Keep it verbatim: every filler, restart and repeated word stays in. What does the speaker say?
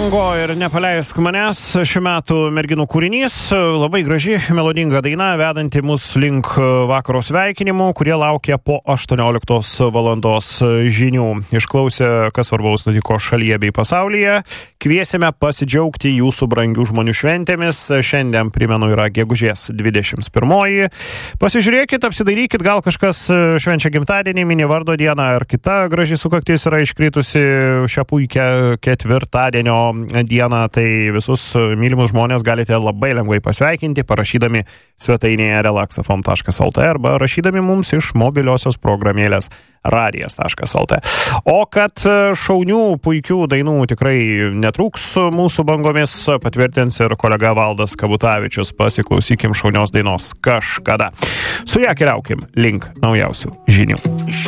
Tango ir Nepaleisk manęs šių metų merginų kūrinys. Labai graži, melodinga daina, vedanti mus link vakaro sveikinimų, kurie laukia po aštuonioliktos valandos žinių. Išklausę, kas svarbaus nutiko šalyje bei pasaulyje, kviesime pasidžiaugti jūsų brangių žmonių šventėmis. Šiandien, primenu, yra gegužės dvidešimt pirmoji. Pasižiūrėkit, apsidairykit, gal kažkas švenčia gimtadienį, mini vardo dieną, ar kita graži sukaktis yra iškritusi šią puikią ketvirtadienio dieną, tai visus mylimus žmonės galite labai lengvai pasveikinti, parašydami svetainėje relaxafm taškas lt arba rašydami mums iš mobiliosios programėlės radijas taškas lt. O kad šaunių, puikių dainų tikrai netrūks mūsų bangomis, patvirtins ir kolega Valdas Kabutavičius. Pasiklausykim šaunios dainos Kažkada. Su ją keliaukim link naujausių žinių.